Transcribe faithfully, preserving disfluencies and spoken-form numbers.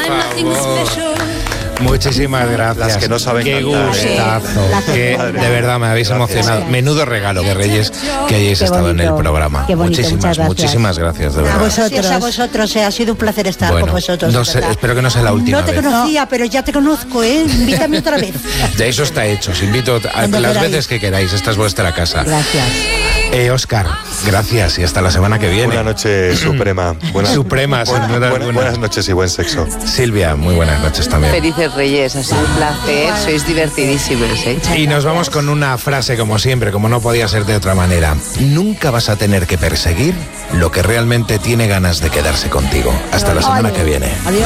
favor. Muchísimas gracias. Las que no saben Qué cantar, gustazo. ¿eh? Que, de verdad me habéis Gracias. emocionado. Menudo regalo que Reyes que hayáis Qué estado bonito, en el programa. qué bonito, muchísimas, muchas gracias. muchísimas gracias, de A verdad. vosotros. Gracias a vosotros, eh, ha sido un placer estar Bueno, con vosotros. no de sé, verdad. espero que no sea la última No te vez. conocía, pero ya te conozco, ¿eh? Invítame otra vez. De eso está hecho. Os invito a Cuando las queráis. veces que queráis. Esta es vuestra casa. Gracias. Eh, Óscar, gracias y hasta la semana que viene. Una noche suprema. Buenas, Suprema, sin buenas, duda buenas, alguna. buenas noches y buen sexo. Silvia, muy buenas noches también. Felices Reyes, ha sido un placer, sois divertidísimas, ¿eh? Y nos vamos con una frase como siempre, como no podía ser de otra manera. Nunca vas a tener que perseguir lo que realmente tiene ganas de quedarse contigo. Hasta la semana que viene. Adiós.